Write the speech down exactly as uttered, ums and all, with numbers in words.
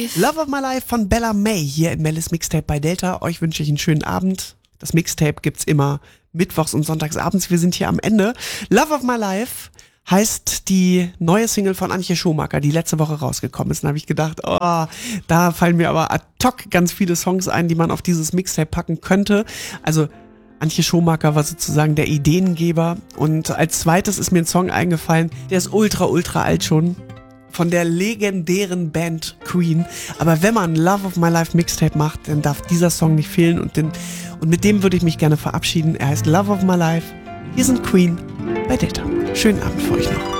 Life. Love of My Life von Bella May hier im Melis Mixtape bei Delta. Euch wünsche ich einen schönen Abend. Das Mixtape gibt's immer mittwochs und sonntags abends. Wir sind hier am Ende. Love of My Life heißt die neue Single von Antje Schumacher, die letzte Woche rausgekommen ist. Dann habe ich gedacht, oh, da fallen mir aber ad hoc ganz viele Songs ein, die man auf dieses Mixtape packen könnte. Also Antje Schumacher war sozusagen der Ideengeber. Und als zweites ist mir ein Song eingefallen, der ist ultra, ultra alt schon. Von der legendären Band Queen. Aber wenn man Love of My Life Mixtape macht, dann darf dieser Song nicht fehlen. Und, den, und mit dem würde ich mich gerne verabschieden. Er heißt Love of My Life. Hier sind Queen bei Delta. Schönen Abend für euch noch.